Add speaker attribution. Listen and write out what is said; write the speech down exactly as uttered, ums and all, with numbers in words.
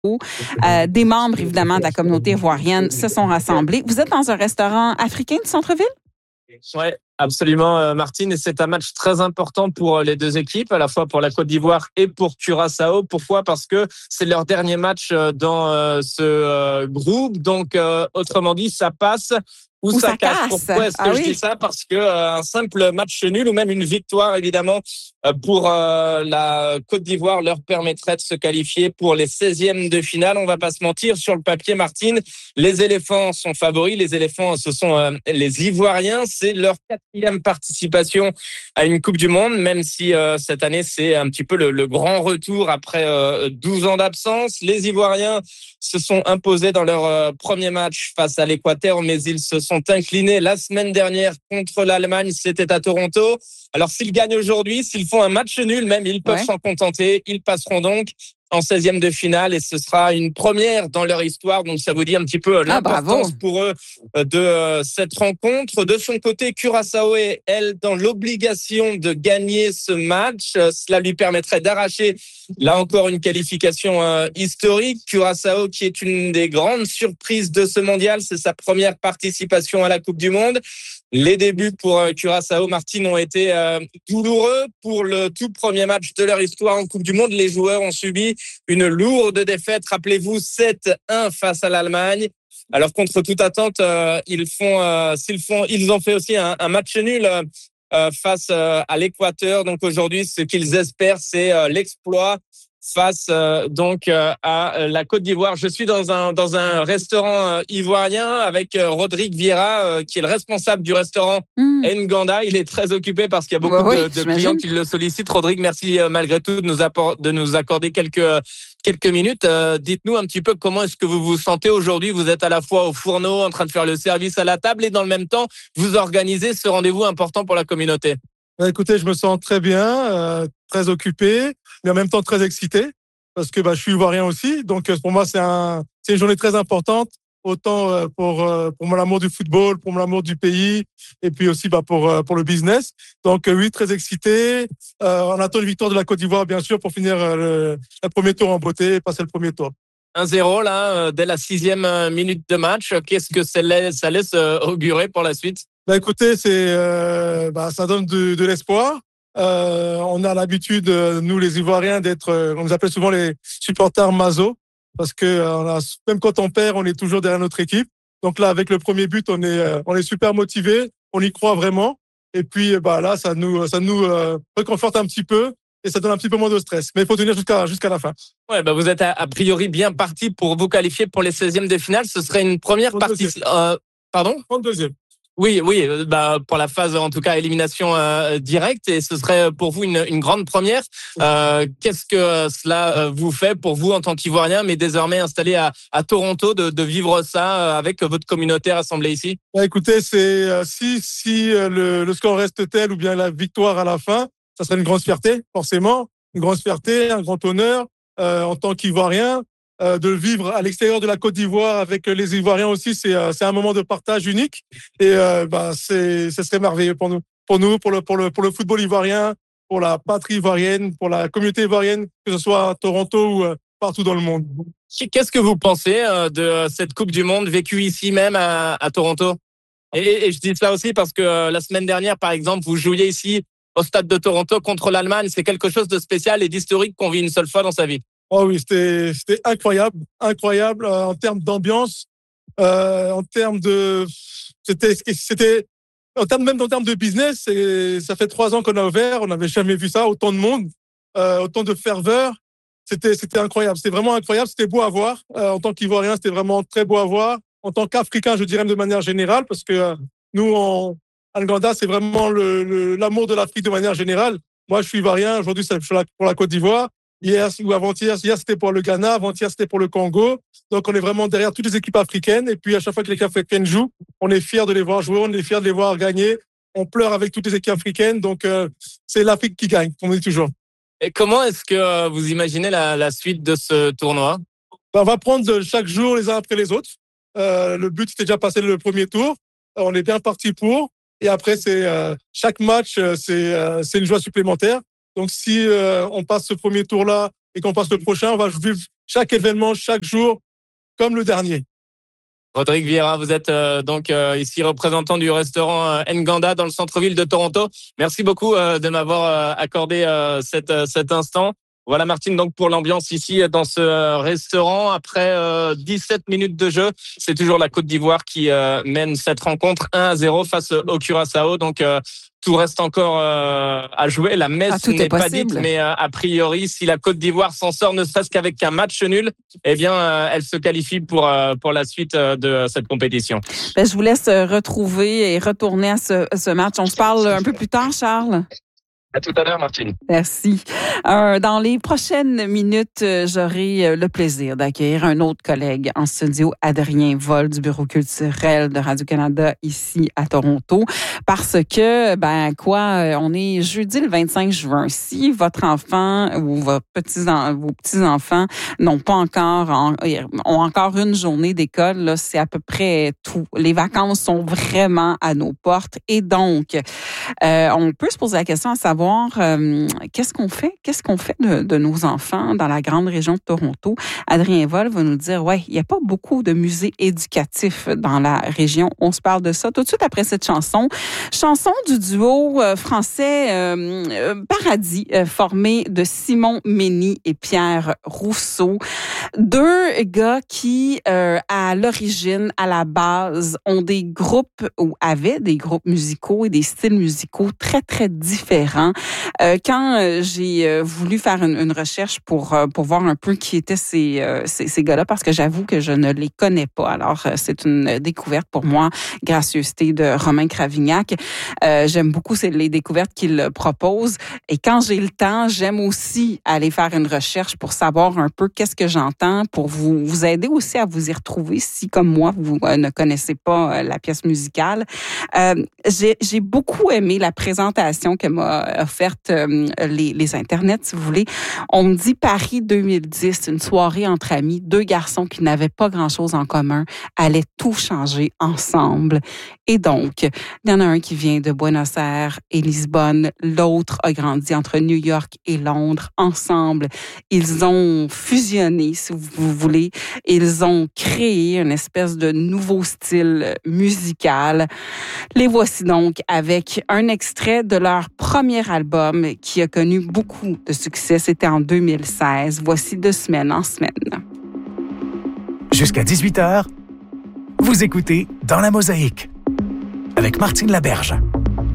Speaker 1: Euh, des membres, évidemment, de la communauté ivoirienne se sont rassemblés. Vous êtes dans un restaurant africain du centre-ville?
Speaker 2: Oui, absolument, euh, Martine. Et c'est un match très important pour les deux équipes, à la fois pour la Côte d'Ivoire et pour Curaçao. Pourquoi? Parce que c'est leur dernier match dans euh, ce euh, groupe. Donc, euh, autrement dit, ça passe ou,
Speaker 1: Ou
Speaker 2: ça,
Speaker 1: ça
Speaker 2: casse.
Speaker 1: casse.
Speaker 2: Pourquoi est-ce que
Speaker 1: Ah
Speaker 2: je
Speaker 1: oui.
Speaker 2: dis ça? Parce que euh, un simple match nul ou même une victoire, évidemment, euh, pour euh, la Côte d'Ivoire leur permettrait de se qualifier pour les seizièmes de finale. On va pas se mentir, sur le papier, Martine, les éléphants sont favoris. Les éléphants, ce sont euh, les Ivoiriens. C'est leur quatrième participation à une Coupe du Monde, même si euh, cette année, c'est un petit peu le, le grand retour après euh, douze ans d'absence. Les Ivoiriens se sont imposés dans leur euh, premier match face à l'Équateur, mais ils se sont inclinés la semaine dernière contre l'Allemagne. C'était à Toronto. Alors, s'ils gagnent aujourd'hui, s'ils font un match nul, même, ils peuvent
Speaker 1: Ouais.
Speaker 2: s'en contenter. Ils passeront donc en seizième de finale et ce sera une première dans leur histoire. Donc, ça vous dit un petit peu l'importance
Speaker 1: bravo.
Speaker 2: pour eux de cette rencontre. De son côté, Curaçao est, elle, dans l'obligation de gagner ce match. Cela lui permettrait d'arracher, là encore, une qualification euh, historique. Curaçao, qui est une des grandes surprises de ce mondial, c'est sa première participation à la Coupe du Monde. Les débuts pour euh, Curaçao, Martine, ont été euh, douloureux. Pour le tout premier match de leur histoire en Coupe du Monde, les joueurs ont subi une lourde défaite. Rappelez-vous, sept un face à l'Allemagne. Alors, contre toute attente, euh, ils font, euh, s'ils font, ils ont fait aussi un, un match nul euh, face euh, à l'Équateur. Donc, aujourd'hui, ce qu'ils espèrent, c'est euh, l'exploit face euh, donc euh, à la Côte d'Ivoire. Je suis dans un dans un restaurant euh, ivoirien avec euh, Rodrigue Vieira, euh, qui est le responsable du restaurant
Speaker 1: Mm.
Speaker 2: Nganda. Il est très occupé parce qu'il y a beaucoup
Speaker 1: Ouais,
Speaker 2: de,
Speaker 1: oui,
Speaker 2: de
Speaker 1: j'imagine.
Speaker 2: clients qui le sollicitent. Rodrigue, merci euh, malgré tout de nous appor- de nous accorder quelques quelques minutes. Euh, dites-nous un petit peu comment est-ce que vous vous sentez aujourd'hui. Vous êtes à la fois au fourneau en train de faire le service à la table et dans le même temps vous organisez ce rendez-vous important pour la communauté.
Speaker 3: Bah, écoutez, je me sens très bien, euh, très occupé, mais en même temps très excité, parce que bah, je suis ivoirien aussi. Donc euh, pour moi, c'est un, c'est une journée très importante, autant euh, pour euh, pour mon amour du football, pour mon amour du pays, et puis aussi bah, pour euh, pour le business. Donc euh, oui, très excité. Euh, on attend une victoire de la Côte d'Ivoire, bien sûr, pour finir euh, le, le premier tour en beauté et passer le premier tour.
Speaker 2: un zéro là, euh, dès la sixième euh, minute de match. Qu'est-ce que ça laisse, ça laisse euh, augurer pour la suite?
Speaker 3: Bah écoutez, c'est euh, bah, ça donne de, de l'espoir. Euh, on a l'habitude, euh, nous les Ivoiriens, d'être, euh, on nous appelle souvent les supporters maso, parce que euh, on a, même quand on perd, on est toujours derrière notre équipe. Donc là, avec le premier but, on est, euh, on est super motivé, on y croit vraiment. Et puis, bah là, ça nous, ça nous euh, réconforte un petit peu et ça donne un petit peu moins de stress. Mais il faut tenir jusqu'à jusqu'à la fin.
Speaker 2: Ouais, bah vous êtes a, a priori bien parti pour vous qualifier pour les seizièmes de finale. Ce serait une première partie. Euh, pardon?
Speaker 3: trente-deuxième.
Speaker 2: Oui, oui, bah pour la phase en tout cas élimination euh, directe, et ce serait pour vous une, une grande première. Euh, qu'est-ce que cela vous fait pour vous en tant qu'Ivoirien, mais désormais installé à, à Toronto, de, de vivre ça avec votre communauté rassemblée ici?
Speaker 3: Bah, écoutez, c'est euh, si si euh, le, le score reste tel ou bien la victoire à la fin, ça serait une grande fierté, forcément, une grande fierté, un grand honneur euh, en tant qu'Ivoirien. Euh, de vivre à l'extérieur de la Côte d'Ivoire avec les Ivoiriens aussi, c'est euh, c'est un moment de partage unique et euh, bah c'est ce serait merveilleux pour nous, pour nous, pour le pour le pour le football ivoirien, pour la patrie ivoirienne, pour la communauté ivoirienne, que ce soit à Toronto ou euh, partout dans le monde.
Speaker 2: Qu'est-ce que vous pensez euh, de cette Coupe du Monde vécue ici même à, à Toronto? Et, et je dis cela aussi parce que euh, la semaine dernière, par exemple, vous jouiez ici au stade de Toronto contre l'Allemagne. C'est quelque chose de spécial et d'historique qu'on vit une seule fois dans sa vie.
Speaker 3: Oh oui, c'était c'était incroyable, incroyable euh, en termes d'ambiance, euh, en termes de c'était c'était en termes même en termes de business. Et ça fait trois ans qu'on a ouvert, on n'avait jamais vu ça, autant de monde, euh, autant de ferveur. C'était c'était incroyable, c'était vraiment incroyable, c'était beau à voir. Euh, en tant qu'Ivoirien, c'était vraiment très beau à voir. En tant qu'Africain, je dirais même de manière générale, parce que euh, nous en Nganda, c'est vraiment le, le, l'amour de l'Afrique de manière générale. Moi, je suis Ivoirien, aujourd'hui c'est pour la Côte d'Ivoire. Hier ou avant-hier, hier c'était pour le Ghana, avant-hier c'était pour le Congo. Donc on est vraiment derrière toutes les équipes africaines. Et puis à chaque fois que les équipes africaines jouent, on est fiers de les voir jouer, on est fiers de les voir gagner. On pleure avec toutes les équipes africaines. Donc euh, c'est l'Afrique qui gagne, comme on dit toujours.
Speaker 2: Et comment est-ce que vous imaginez la, la suite de ce tournoi?
Speaker 3: Ben, on va prendre chaque jour les uns après les autres. Euh, le but c'était déjà passer le premier tour. Euh, on est bien parti pour. Et après c'est euh, chaque match, c'est euh, c'est une joie supplémentaire. Donc, si euh, on passe ce premier tour-là et qu'on passe le prochain, on va vivre chaque événement, chaque jour, comme le dernier.
Speaker 2: Rodrigue Vieira, vous êtes euh, donc euh, ici représentant du restaurant euh, Nganda dans le centre-ville de Toronto. Merci beaucoup euh, de m'avoir euh, accordé euh, cet, euh, cet instant. Voilà Martine, donc pour l'ambiance ici dans ce restaurant, après euh, dix-sept minutes de jeu, c'est toujours la Côte d'Ivoire qui euh, mène cette rencontre un à zéro face au Curaçao. Donc euh, tout reste encore euh, à jouer. La messe
Speaker 1: ah,
Speaker 2: n'est pas dite, mais euh, a priori, si la Côte d'Ivoire s'en sort ne serait-ce qu'avec un match nul, eh bien, euh, elle se qualifie pour euh, pour la suite de cette compétition.
Speaker 1: Ben, je vous laisse retrouver et retourner à ce, ce match. On se parle un peu plus tard, Charles.
Speaker 2: À tout à l'heure, Martine.
Speaker 1: Merci. Euh, dans les prochaines minutes, j'aurai le plaisir d'accueillir un autre collègue en studio, Adrien Vol, du Bureau culturel de Radio-Canada ici à Toronto. Parce que, ben quoi, on est jeudi le vingt-cinq juin. Si votre enfant ou vos petits, vos petits-enfants n'ont pas encore, en, ont encore une journée d'école, là, c'est à peu près tout. Les vacances sont vraiment à nos portes. Et donc, euh, on peut se poser la question à savoir Voir, euh, qu'est-ce qu'on fait? Qu'est-ce qu'on fait de, de nos enfants dans la grande région de Toronto? Adrien Vol va nous dire, ouais, il n'y a pas beaucoup de musées éducatifs dans la région. On se parle de ça tout de suite après cette chanson. Chanson du duo euh, français euh, euh, Paradis, euh, formé de Simon Mény et Pierre Rousseau. Deux gars qui, euh, à l'origine, à la base, ont des groupes ou avaient des groupes musicaux et des styles musicaux très, très différents. Euh, quand euh, j'ai euh, voulu faire une, une recherche pour euh, pour voir un peu qui étaient ces euh, ces, ces gars-là, parce que j'avoue que je ne les connais pas. Alors euh, c'est une découverte pour moi, gracieuseté de Romain Cravignac. Euh, j'aime beaucoup c'est les découvertes qu'il propose. Et quand j'ai le temps, j'aime aussi aller faire une recherche pour savoir un peu qu'est-ce que j'entends, pour vous vous aider aussi à vous y retrouver si, comme moi, vous euh, ne connaissez pas euh, la pièce musicale. Euh, j'ai j'ai beaucoup aimé la présentation que m'a offerte euh, les, les internets, si vous voulez. On me dit Paris deux mille dix, une soirée entre amis, deux garçons qui n'avaient pas grand-chose en commun allaient tout changer ensemble. Et donc, il y en a un qui vient de Buenos Aires et Lisbonne, l'autre a grandi entre New York et Londres. Ensemble, ils ont fusionné, si vous voulez. Ils ont créé une espèce de nouveau style musical. Les voici donc avec un extrait de leur premier album qui a connu beaucoup de succès. C'était en deux mille seize. Voici De semaine en semaine.
Speaker 4: Jusqu'à dix-huit heures, vous écoutez Dans la Mosaïque avec Martine Laberge.